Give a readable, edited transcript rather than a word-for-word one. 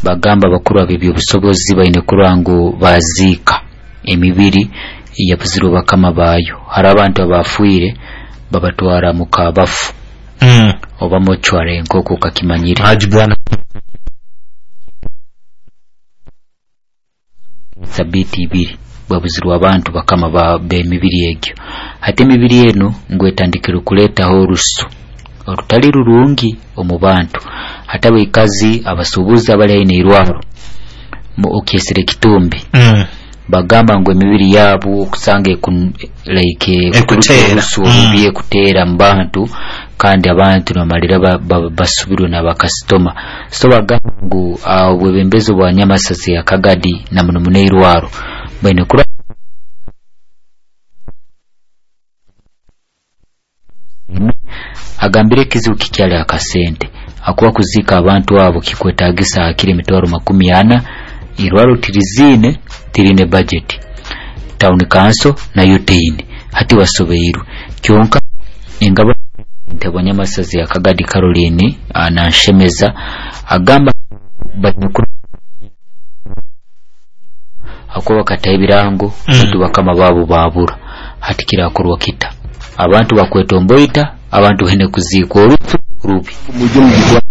bagamba bakuru ab'ebyo obusobozi baine kurwangu baziika emibiri yabuziru bakama baayo. Hari abantu abafuire babatwara mu kabafu oba mochware nkoko kakimanyire ajibwana sabiti ibiri babuziru abantu bakama ba emibiri egyo. Ate emibiri eno ngwetandikira kuletaho olusu olutali lulungi omu bantu. Ate abikazi abasuubuzi abali aine irwaro mu okyesere kitumbi bagamba ngo emibiri yabo okusanga like olusu kutera mu bantu kandi abantu namalira basubirwe na bakasitoma. So bagamba ngo obwebembezo bwa Nyamasasi ya Kagadi na muno muneirwaro bene kura agambire kizibu kikyali akasente akuwa kuzika abantu abo kikwetagisa akiri emitwaro 40 irwaro tirizine tirine budget town council na yoteine hati wasobeirwe kyonka engabo ntebo Nyamasasi ya Kagadi Caroline anashemeza agamba banyukuru akuwa katayibirango ndu bakama babo babura hati kirakorwa kita abantu bakwetomboita abantu hene kuzikwa rubi